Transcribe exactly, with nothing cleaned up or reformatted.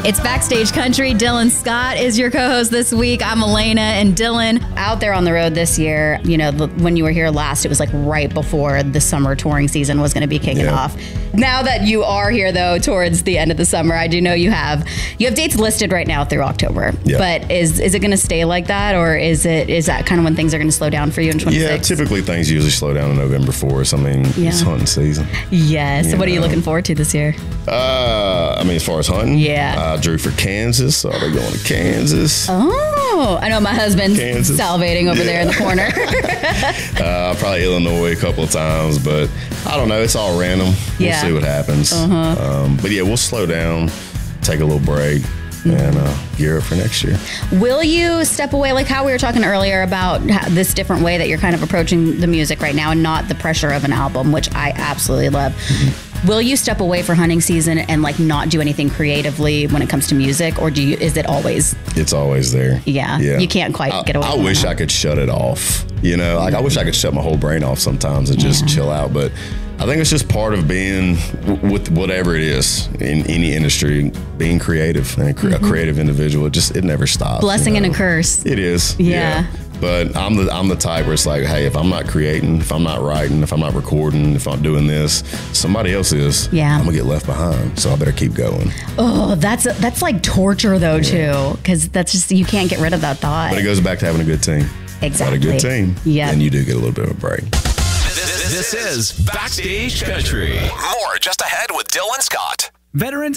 It's Backstage Country. Dylan Scott is your co-host this week. I'm Elena, and Dylan, out there on the road this year, you know, when you were here last, it was like right before the summer touring season was going to be kicking yeah. off. Now that you are here, though, towards the end of the summer, I do know you have you have dates listed right now through October. Yeah. But is is it going to stay like that, or is it is that kind of when things are going to slow down for you in twenty-six? Yeah, typically things usually slow down in November for us. I mean, Yeah. it's hunting season. Yes. You So what are you know. looking forward to this year? Uh, I mean, as far as hunting, Yeah. I drew for Kansas, so I'll be going to Kansas. Oh, I know my husband's Kansas. salivating over there in the corner. Uh, probably Illinois a couple of times, but I don't know. It's all random. We'll Yeah. see what happens. Uh-huh. Um, but yeah, we'll slow down, take a little break, and uh, gear up for next year. Will you step away, like how we were talking earlier about how- this different way that you're kind of approaching the music right now and not the pressure of an album, which I absolutely love. Will you step away for hunting season and like not do anything creatively when it comes to music, or do you? Is it always? It's always there. Yeah, Yeah. you can't quite I, get away. I from wish that. I could shut it off. You know, like I wish I could shut my whole brain off sometimes and just Yeah. chill out. But I think it's just part of being w- with whatever it is in any industry, being creative and a, cre- a creative individual. It just it never stops. Blessing you and a know? curse. It is. Yeah. But I'm the I'm the type where it's like, hey, if I'm not creating, if I'm not writing, if I'm not recording, if I'm doing this, somebody else is. Yeah. I'm gonna get left behind. So I better keep going. Oh, that's that's like torture though too, because that's just you can't get rid of that thought. But it goes back to having a good team. Exactly. Got a good team. Yeah. And you do get a little bit of a break. This, this is Backstage Country. More just ahead with Dylan Scott. Veterans